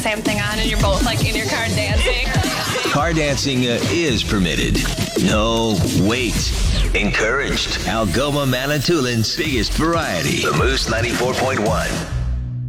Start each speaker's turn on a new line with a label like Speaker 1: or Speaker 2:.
Speaker 1: same thing on and you're both like in your car dancing.
Speaker 2: Car dancing is permitted. No, wait. Encouraged. Algoma Manitoulин's biggest variety. The Moose 94.1.